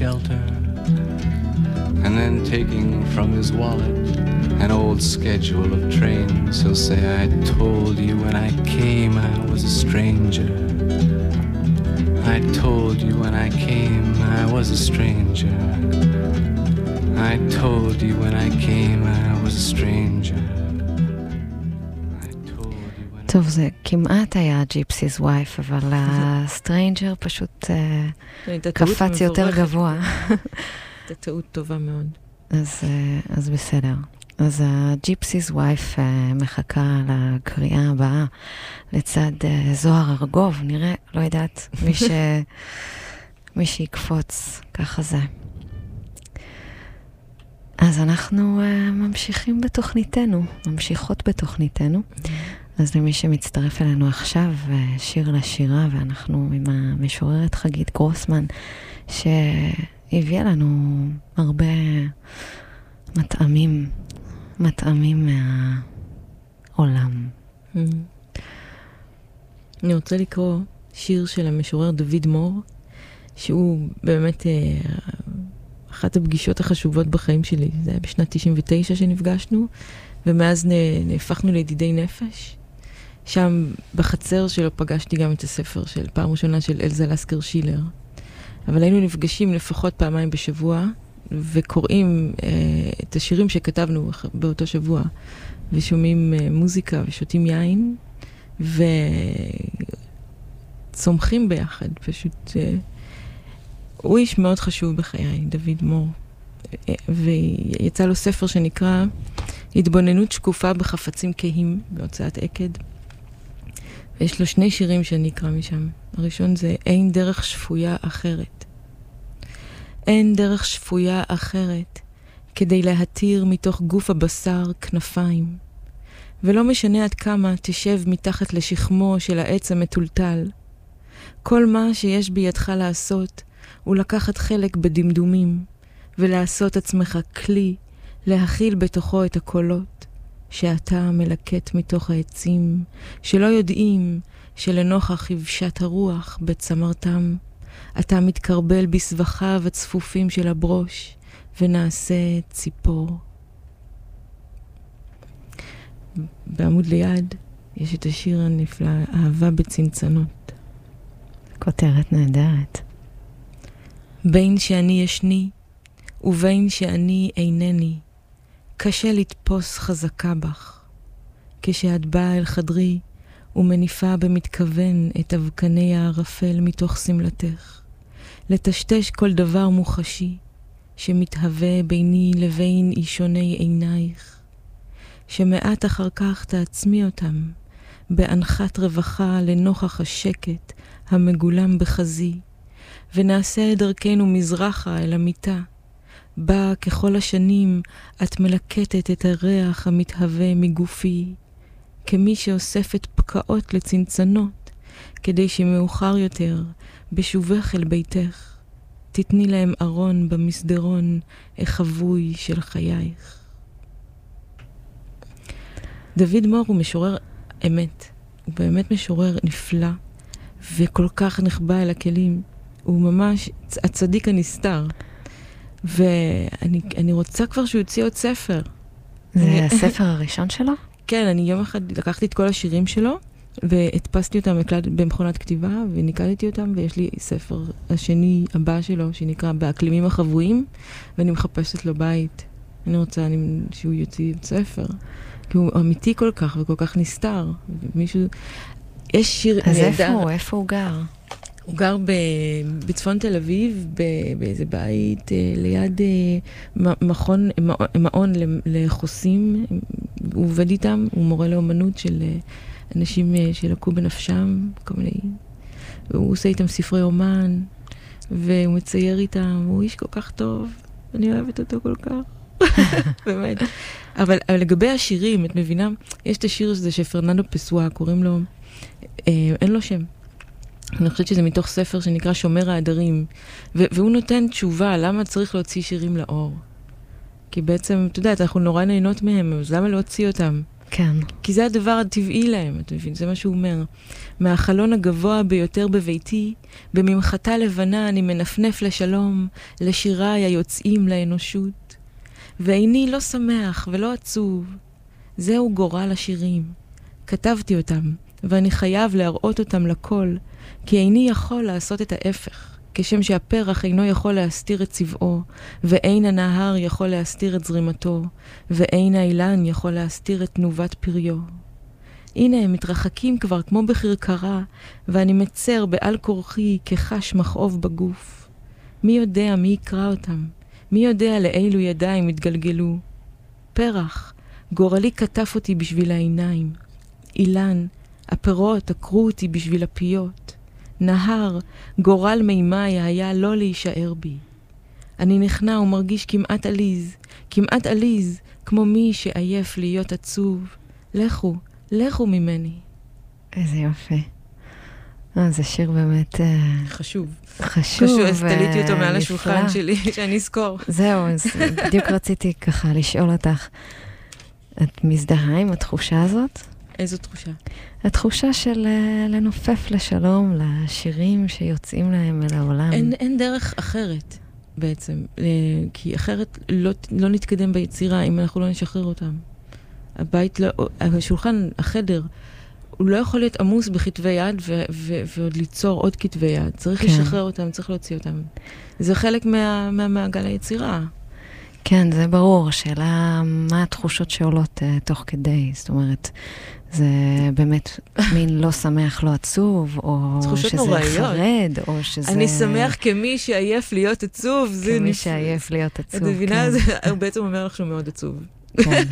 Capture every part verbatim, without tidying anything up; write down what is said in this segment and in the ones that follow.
shelter, and then taking from his wallet an old schedule of trains, he'll say, I told you when I came I was a stranger. I told you when I came I was a stranger. I told you when I came I was a stranger. טוב, זה כמעט היה ג'יפסי's wife, אבל הסטרנג'ר פשוט קפץ יותר גבוה. זו טעות טובה מאוד. אז בסדר. אז הג'יפסי's wife מחכה לקריאה הבאה לצד זוהר ארגוב, נראה, לא יודעת, מי שיקפוץ, ככה זה. אז אנחנו ממשיכים בתוכניתנו, ממשיכות בתוכניתנו. אז למי שמצטרף אלינו עכשיו, שיר לשירה, ואנחנו עם המשוררת חגית גרוסמן, שהביאה לנו הרבה מטעמים, מטעמים מהעולם. אני רוצה לקרוא שיר של המשורר דוד מור, שהוא באמת אחת הפגישות החשובות בחיים שלי. זה היה בשנת תשעים ותשע שנפגשנו, ומאז נהפכנו לידידי נפש. שם בחצר שלו פגשתי גם את הספר של פעם ראשונה של אלזה לסקר שילר. אבל היינו נפגשים לפחות פעמיים בשבוע, וקוראים אה, את השירים שכתבנו באותו שבוע, ושומעים אה, מוזיקה ושותים יין, וצומחים ביחד. פשוט, אה, הוא איש מאוד חשוב בחיי, דוד מור. אה, ויצא לו ספר שנקרא התבוננות שקופה בחפצים כהים, בהוצאת עקד. ויש לו שני שירים שאני אקרא משם. הראשון זה אין דרך שפויה אחרת. אין דרך שפויה אחרת כדי להתיר מתוך גוף הבשר כנפיים. ולא משנה עד כמה תשב מתחת לשכמו של העץ המטולטל. כל מה שיש בידך לעשות הוא לקחת חלק בדמדומים ולעשות עצמך כלי להכיל בתוכו את הקולות שאתה מלקט מתוך העצים, שלא יודעים שלנוכח חבשת הרוח בצמרתם, אתה מתקרבל בסבכיו הצפופים של הברוש, ונעשה ציפור. בעמוד ליד יש את השיר הנפלא, אהבה בצנצנות. כותרת נהדרת. בין שאני ישני, ובין שאני אינני, קשה לתפוס חזקה בך. כשאת באה אל חדרי, ומניפה במתכוון את אבקני הערפל מתוך סמלתך, לטשטש כל דבר מוחשי, שמתהווה ביני לבין אישוני עינייך, שמעט אחר כך תעצמי אותם, באנחת רווחה לנוכח השקט המגולם בחזי, ונעשה דרכנו מזרחה אל המיטה, בה ככל השנים את מלקטת את הריח המתהווה מגופי, כמי שאוספת פקעות לצנצנות, כדי שמאוחר יותר, בשובך אל ביתך, תתני להם ארון במסדרון החבוי של חייך. דוד מור הוא משורר אמת, הוא באמת משורר נפלא, וכל כך נחבא אל הכלים, הוא ממש הצדיק הנסתר. ואני אני רוצה כבר שהוא יוציא עוד ספר. זה הספר הראשון שלו? כן, אני יום אחד לקחתי את כל השירים שלו, והדפסתי אותם במכונת כתיבה, וניקדתי אותם, ויש לי ספר השני הבא שלו, שנקרא באקלימים החבויים, ואני מחפשת לו בית. אני רוצה אני, שהוא יוציא את ספר. כי הוא אמיתי כל כך, וכל כך נסתר. מישהו... יש שיר... אז איפה הוא? איפה הוא גר? הוא גר בצפון תל אביב, באיזה בית ליד מכון, מעון לחוסים. הוא עובד איתם, הוא מורה לאומנות של אנשים שלקו בנפשם, כל מיני. והוא עושה איתם ספרי אומן, והוא מצייר איתם, הוא איש כל כך טוב, אני אוהבת אותו כל כך. באמת. אבל, אבל לגבי השירים, את מבינה, יש את השיר הזה שפרננדו פסואה, קוראים לו, אה, אין לו שם. אני חושבת שזה מתוך ספר שנקרא שומר העדרים, ו- והוא נותן תשובה למה צריך להוציא שירים לאור. כי בעצם, אתה יודעת, אנחנו נורא נהנות מהם, אז למה להוציא אותם? כן. כי זה הדבר הטבעי להם, אתה מבין? זה מה שהוא אומר. מהחלון הגבוה ביותר בביתי, בממחתה לבנה אני מנפנף לשלום, לשיריי היוצאים לאנושות. ואיני לא שמח ולא עצוב. זהו גורל השירים. כתבתי אותם, ואני חייב להראות אותם לכל, כי איני יכול לעשות את ההפך, כשם שהפרח אינו יכול להסתיר את צבעו, ואין הנהר יכול להסתיר את זרימתו, ואין האילן יכול להסתיר את תנובת פריו. הנה הם מתרחקים כבר כמו בחרקרה, ואני מצר בעל כורחי כחש מכאוב בגוף. מי יודע מי יקרא אותם? מי יודע לאילו ידיים התגלגלו? פרח, גורלי כתף אותי בשביל העיניים. אילן, הפירות עקרו אותי בשביל הפיות. נהר, גורל מימי היה לא להישאר בי. אני נכנע ומרגיש כמעט עליז, כמעט עליז, כמו מי שעייף להיות עצוב. לכו, לכו ממני. איזה יופי. אה, זה שיר באמת... חשוב. חשוב. חשוב, אז תליתי אותו מעל השולחן שלי, שאני אזכור. זהו, אז בדיוק רציתי ככה לשאול אותך, את מזדהה עם התחושה הזאת? איזו תחושה? התחושה של לנופף לשלום, לשירים שיוצאים להם אל העולם. אין, אין דרך אחרת בעצם, כי אחרת לא, לא נתקדם ביצירה אם אנחנו לא נשחרר אותם. הבית, לא, השולחן, החדר, הוא לא יכול להיות עמוס בכתבי יד ו- ו- ועוד ליצור עוד כתבי יד. צריך כן. לשחרר אותם, צריך להוציא אותם. זה חלק מה, מה, מהגל היצירה. כן, זה ברור. השאלה מה התחושות שעולות uh, תוך כדי. זאת אומרת, זה באמת מין לא שמח, לא עצוב, או שזה נוראיות. חרד, או שזה... אני שמח כמי שעייף להיות עצוב. כמי שעייף להיות עצוב, את מבינה? כן. הוא בעצם אומר לך שהוא מאוד עצוב. כן.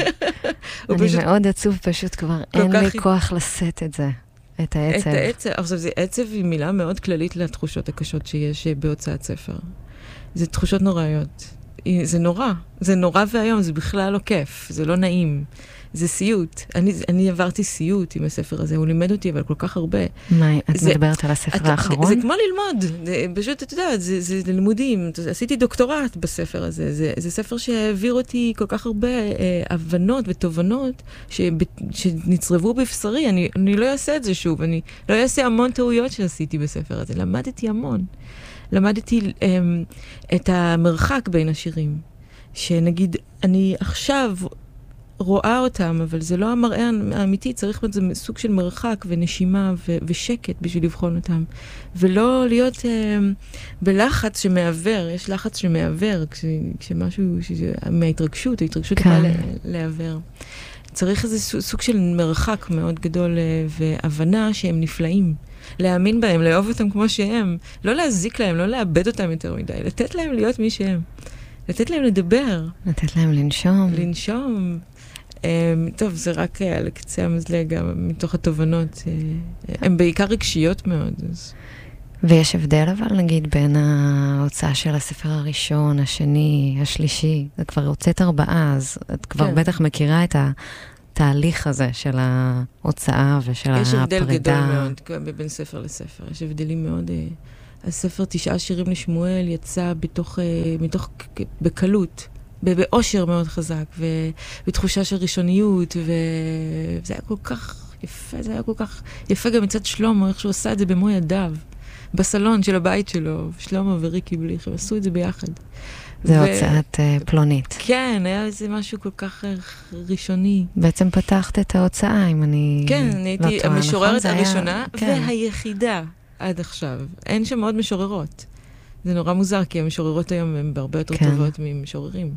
אני פשוט... מאוד עצוב, פשוט כבר אין לי כוח לשאת את זה, את העצב. את העצב. עכשיו, זה עצב היא מילה מאוד כללית לתחושות הקשות שיש בהוצאת ספר. זה תחושות נוראיות. זה נורא. זה נורא והיום, זה בכלל לא כיף. זה לא נעים. זה סיוט. אני, אני עברתי סיוט עם הספר הזה. הוא לימד אותי, אבל כל כך הרבה. מה, את זה, מדברת על הספר את, האחרון? זה כמו ללמוד. זה, פשוט, את יודעת, זה, זה, זה לימודים. עשיתי דוקטורט בספר הזה. זה, זה ספר שהעביר אותי כל כך הרבה אה, הבנות ותובנות ש, שנצרבו בבשרי. אני, אני לא אעשה את זה שוב. אני לא אעשה המון טעויות שעשיתי בספר הזה. למדתי המון. למדתי אה, את המרחק בין השירים. שנגיד, אני עכשיו... רואה אותם, אבל זה לא המראה האמיתי, צריך להיות זה סוג של מרחק ונשימה ו- ושקט בשביל לבחון אותם. ולא להיות אה, בלחץ שמעבר, יש לחץ שמעבר, כש- כשמשהו, שזה, מההתרגשות, ההתרגשות יכולה לה- לעבר. צריך איזה סוג של מרחק מאוד גדול אה, והבנה שהם נפלאים. להאמין בהם, לאהוב אותם כמו שהם, לא להזיק להם, לא לאבד אותם יותר מדי, לתת להם להיות מי שהם. לתת להם לדבר. לתת להם לנשום. לנשום. Um, טוב, זה רק על קצה המזלג, גם מתוך התובנות. Uh, הן בעיקר רגשיות מאוד. אז... ויש הבדל אבל, נגיד, בין ההוצאה של הספר הראשון, השני, השלישי. את כבר הוצאת ארבעה, אז את כבר כן. בטח מכירה את התהליך הזה של ההוצאה ושל הפרידה. יש הבדל גדול מאוד בין ספר לספר. יש הבדלים מאוד... Uh, הספר תשעה שירים לשמואל יצא בתוך, uh, מתוך, בקלות. באושר מאוד חזק, ובתחושה של ראשוניות, וזה היה כל כך יפה, זה היה כל כך יפה גם מצד שלמה, איך שהוא עשה את זה במו ידיו, בסלון של הבית שלו, שלמה וריקי בליך, הם עשו את זה ביחד. זה הוצאת פלונית. כן, היה איזה משהו כל כך ראשוני. בעצם פתחת את ההוצאה, אם אני לא טועה. כן, אני הייתי המשוררת הראשונה, והיחידה עד עכשיו. אין שם עוד משוררות. זה נורא מוזר, כי המשוררות היום הן בהרבה יותר טובות ממשוררים.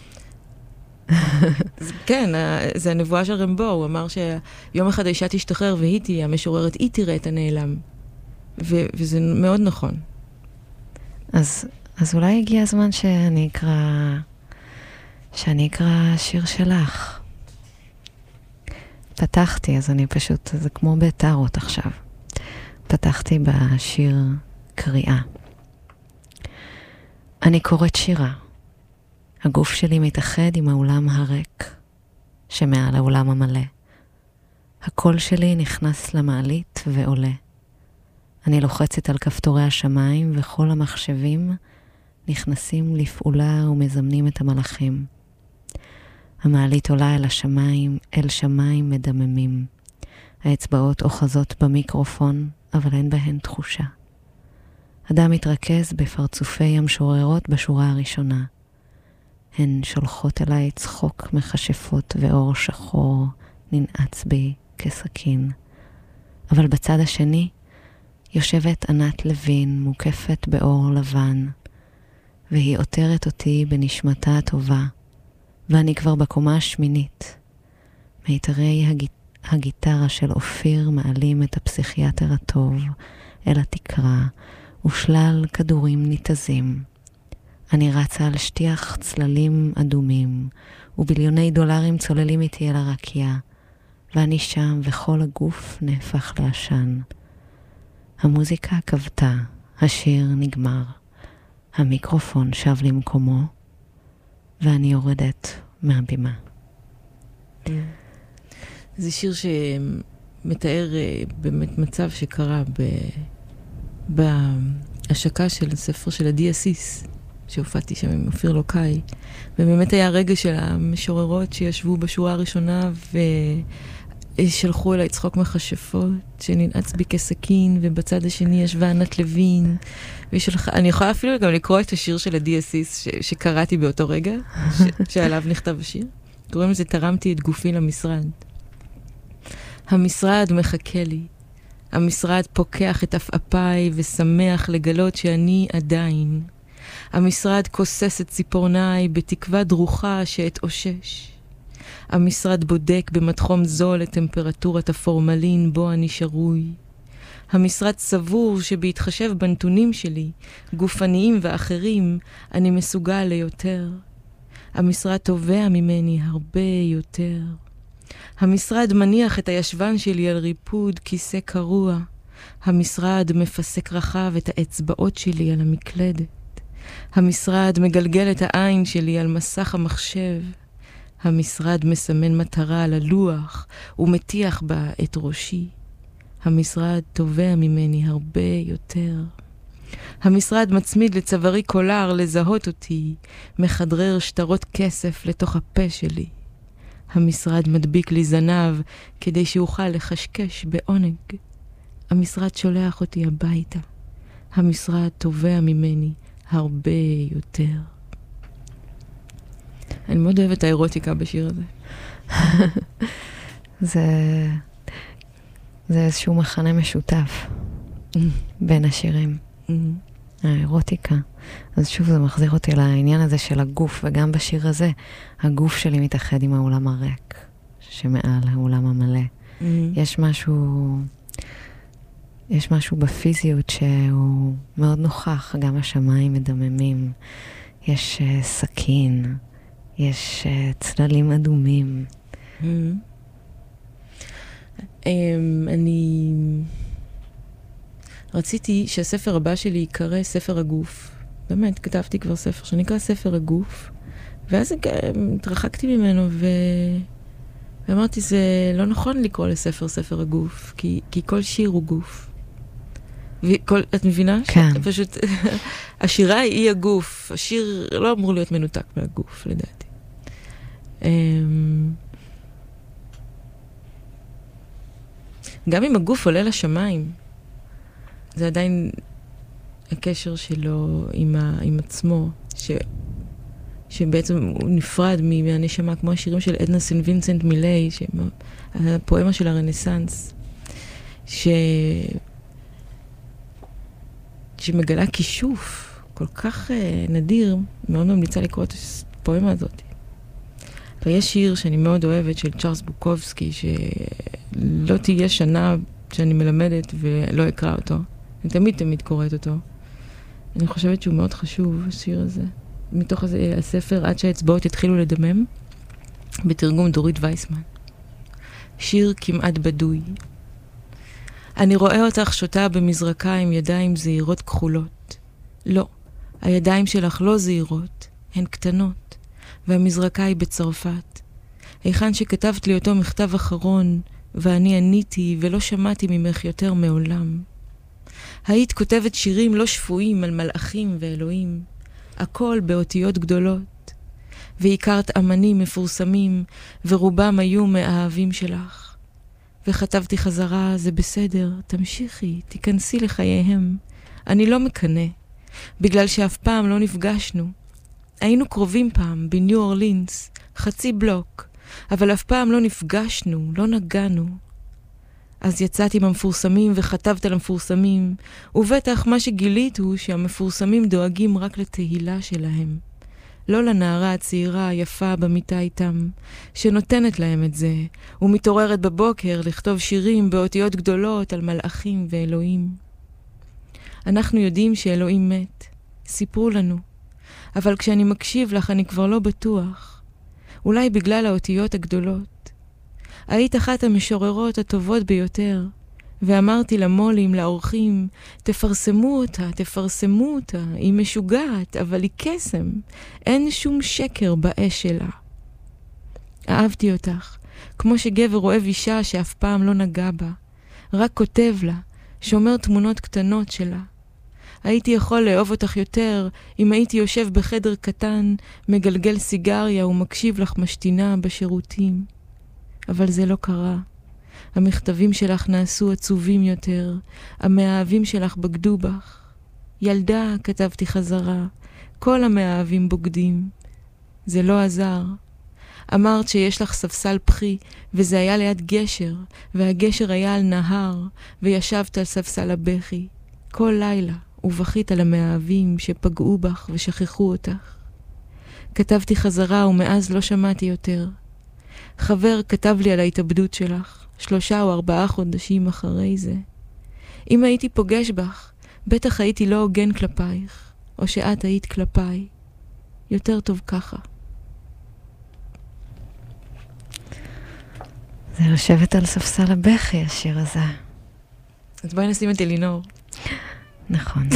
כן, זה הנבואה של רמבו, הוא אמר שיום אחד האישה תשתחרר והיא תהיה המשוררת, היא תראה את הנעלם. וזה מאוד נכון. אז, אז אולי הגיע הזמן שאני אקרא, שאני אקרא שיר שלך. פתחתי, אז אני פשוט, זה כמו בטרות עכשיו. פתחתי בשיר קריאה. אני קוראת שירה. הגוף שלי מתאחד עם האולם הריק, שמעל האולם המלא. הקול שלי נכנס למעלית ועולה. אני לוחצת על כפתורי השמיים, וכל המחשבים נכנסים לפעולה ומזמנים את המלאכים. המעלית עולה אל השמיים, אל שמיים מדממים. האצבעות אוחזות במיקרופון, אבל אין בהן תחושה. אדם מתרכז בפרצופי המשוררות בשורה הראשונה. הן שולחות אליי צחוק מכשפות ואור שחור ננעץ בי כסכין. אבל בצד השני יושבת ענת לוין מוקפת באור לבן, והיא עותרת אותי בנשמתה הטובה, ואני כבר בקומה השמינית. מיתרי הגיט... הגיטרה של אופיר מעלים את הפסיכיאטר הטוב אל התקרה, ושלל כדורים ניתזים. אני רצה על שטיח צללים אדומים, וביליוני דולרים צוללים איתי אל הרקיעה, ואני שם וכל הגוף נהפך לעשן. המוזיקה כבתה, השיר נגמר, המיקרופון שב למקומו, ואני יורדת מהבימה. זה שיר שמתאר באמת מצב שקרה בהשקה של הספר של עדי אסיס, שהופעתי שם עם אופיר לוקאי, ובאמת היה רגע של המשוררות שישבו בשורה הראשונה ושלחו אליי צחוק מכשפות, שננעץ בי כסכין, ובצד השני ישבה ענת לוין, ושלח... אני יכולה אפילו גם לקרוא את השיר של עדי אסיס ש... שקראתי באותו רגע, ש... שעליו נכתב השיר. קוראים לזה תרמתי את גופי למשרד. המשרד מחכה לי. המשרד פוקח את אפאפיי ושמח לגלות שאני עדיין. המשרד כוסס את ציפורניי בתקווה דרוכה שאתאושש. המשרד בודק במתחום זול את טמפרטורת הפורמלין בו אני שרוי. המשרד סבור שבהתחשב בנתונים שלי, גופניים ואחרים, אני מסוגל ליותר. המשרד תובע ממני הרבה יותר. המשרד מניח את הישבן שלי על ריפוד כיסא קרוע. המשרד מפסק רחב את האצבעות שלי על המקלדת. המשרד מגלגל את העין שלי על מסך המחשב. המשרד מסמן מטרה על הלוח ומתיח בה את ראשי. המשרד תובע ממני הרבה יותר. המשרד מצמיד לצווארי קולר לזהות אותי, מחדרר שטרות כסף לתוך הפה שלי. המשרד מדביק לי זנב כדי שאוכל לחשקש בעונג. המשרד שולח אותי הביתה. המשרד תובע ממני הרבה יותר. אני מאוד אוהבת האירוטיקה בשיר הזה. זה, זה איזשהו מחנה משותף בין השירים. האירוטיקה. אז שוב זה מחזיר אותי לעניין הזה של הגוף, וגם בשיר הזה, הגוף שלי מתאחד עם העולם הריק, שמעל העולם המלא. יש משהו, יש משהו בפיזיות שהוא מאוד נוכח, גם השמיים מדממים. יש uh, סכין, יש uh, צללים אדומים. Mm-hmm. Um, אני רציתי שהספר הבא שלי יקרא ספר הגוף. באמת, כתבתי כבר ספר שנקרא ספר הגוף, ואז התרחקתי ממנו ו... ואמרתי, זה לא נכון לקרוא לספר ספר הגוף, כי, כי כל שיר הוא גוף. וכל, את מבינה? כן. פשוט, השירה היא הגוף. השיר לא אמור להיות מנותק מהגוף, לדעתי. גם אם הגוף עולה לשמיים, זה עדיין הקשר שלו עם, ה, עם עצמו, ש, שבעצם הוא נפרד מהנשמה, כמו השירים של עדנה סן וינסנט מילי, הפואמה של הרנסנס, ש... שמגלה כישוף כל כך uh, נדיר, מאוד ממליצה לקרוא את הפואמה הזאת. ויש שיר שאני מאוד אוהבת של צ'ארלס בוקובסקי, שלא תהיה שנה שאני מלמדת ולא אקרא אותו. אני תמיד תמיד קוראת אותו. אני חושבת שהוא מאוד חשוב, השיר הזה. מתוך הזה, הספר, עד שהאצבעות יתחילו לדמם, בתרגום דורית וייסמן. שיר כמעט בדוי. אני רואה אותך שותה במזרקה עם ידיים זהירות כחולות. לא, הידיים שלך לא זהירות, הן קטנות, והמזרקה היא בצרפת. היכן שכתבת לי אותו מכתב אחרון, ואני עניתי ולא שמעתי ממך יותר מעולם. היית כותבת שירים לא שפויים על מלאכים ואלוהים, הכל באותיות גדולות. והכרת אמנים מפורסמים, ורובם היו מהאהבים שלך. וכתבתי חזרה, זה בסדר, תמשיכי, תיכנסי לחייהם. אני לא מקנה, בגלל שאף פעם לא נפגשנו. היינו קרובים פעם, בניו אורלינס, חצי בלוק, אבל אף פעם לא נפגשנו, לא נגענו. אז יצאתי מהמפורסמים וכתבת למפורסמים, ובטח מה שגילית הוא שהמפורסמים דואגים רק לתהילה שלהם. לא לנערה הצעירה היפה במיטה איתם, שנותנת להם את זה, ומתעוררת בבוקר לכתוב שירים באותיות גדולות על מלאכים ואלוהים. אנחנו יודעים שאלוהים מת, סיפרו לנו, אבל כשאני מקשיב לך אני כבר לא בטוח, אולי בגלל האותיות הגדולות. היית אחת המשוררות הטובות ביותר, ואמרתי למולים, לאורחים, תפרסמו אותה, תפרסמו אותה, היא משוגעת, אבל היא קסם, אין שום שקר באש שלה. אהבתי אותך, כמו שגבר אוהב אישה שאף פעם לא נגע בה, רק כותב לה, שומר תמונות קטנות שלה. הייתי יכול לאהוב אותך יותר אם הייתי יושב בחדר קטן, מגלגל סיגריה ומקשיב לך משתינה בשירותים. אבל זה לא קרה. המכתבים שלך נעשו עצובים יותר, המאהבים שלך בגדו בך. ילדה, כתבתי חזרה, כל המאהבים בוגדים. זה לא עזר. אמרת שיש לך ספסל פחי, וזה היה ליד גשר, והגשר היה על נהר, וישבת על ספסל הבכי. כל לילה, ובכית על המאהבים שפגעו בך ושכחו אותך. כתבתי חזרה, ומאז לא שמעתי יותר. חבר כתב לי על ההתאבדות שלך, שלושה או ארבעה חודשים אחרי זה. אם הייתי פוגש בך, בטח הייתי לא הוגן כלפייך, או שאת היית כלפיי. יותר טוב ככה. זה לשבת על ספסל הבכי, השיר הזה. אז בואי נשים את אלינור. נכון.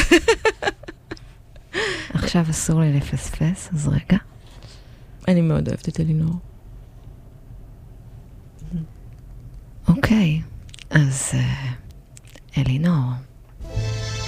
עכשיו אסור לי לפספס, אז רגע. אני מאוד אוהבת את אלינור. אוקיי, אז אלינור.